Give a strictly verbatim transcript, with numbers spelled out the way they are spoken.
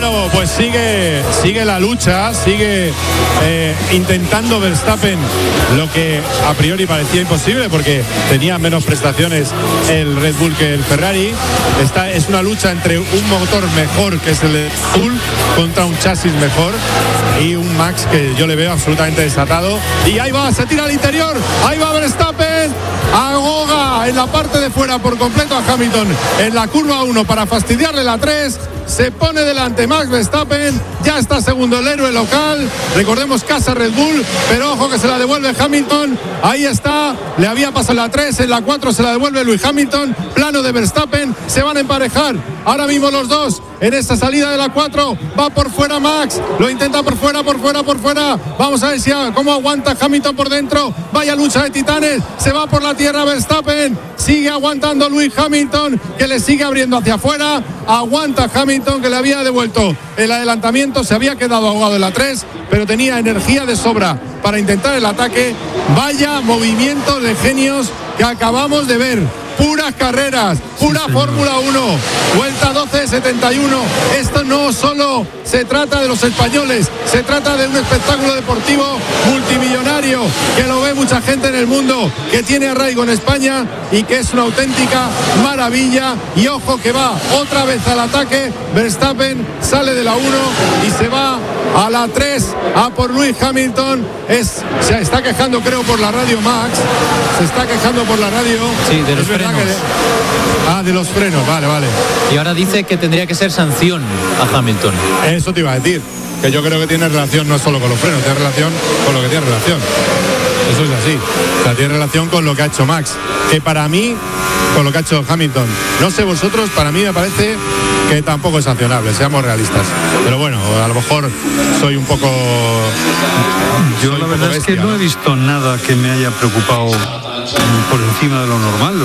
Bueno, pues sigue, sigue la lucha, sigue eh, intentando Verstappen lo que a priori parecía imposible porque tenía menos prestaciones el Red Bull que el Ferrari. Esta es una lucha entre un motor mejor, que es el de Red Bull, contra un chasis mejor y un Max que yo le veo absolutamente desatado. Y ahí va, se tira al interior, ahí va Verstappen, ahoga en la parte de fuera por completo a Hamilton en la curva uno para fastidiarle la tres. Se pone delante Max Verstappen, ya está segundo el héroe local, recordemos casa Red Bull, pero ojo que se la devuelve Hamilton, ahí está, le había pasado la tres, en la cuatro se la devuelve Lewis Hamilton, plano de Verstappen, se van a emparejar, ahora mismo los dos, en esta salida de la cuatro, va por fuera Max, lo intenta por fuera, por fuera, por fuera, vamos a ver si cómo aguanta Hamilton por dentro, vaya lucha de titanes, se va por la tierra Verstappen, sigue aguantando Lewis Hamilton, que le sigue abriendo hacia afuera, aguanta Hamilton, que le había devuelto el adelantamiento, se había quedado ahogado en la tres, pero tenía energía de sobra para intentar el ataque. Vaya movimiento de genios que acabamos de ver, puras carreras, pura sí, Fórmula uno, vuelta doce setenta y uno. Esto no solo se trata de los españoles, se trata de un espectáculo deportivo multimillonario que lo ve mucha gente en el mundo, que tiene arraigo en España y que es una auténtica maravilla. Y ojo que va otra vez al ataque, Verstappen sale de la uno y se va a la tres, a por Lewis Hamilton. Es, se está quejando creo por la radio Max, se está quejando por la radio. Sí, de los frenos. De, ah, de los frenos, vale, vale. Y ahora dice que tendría que ser sanción a Hamilton. Eso te iba a decir, que yo creo que tiene relación no solo con los frenos, tiene relación con lo que tiene relación. Eso es así, o sea, tiene relación con lo que ha hecho Max, que para mí, con lo que ha hecho Hamilton, no sé vosotros, para mí me parece que tampoco es sancionable, seamos realistas, pero bueno, a lo mejor soy un poco yo la verdad bestia, es que no he visto nada que me haya preocupado por encima de lo normal.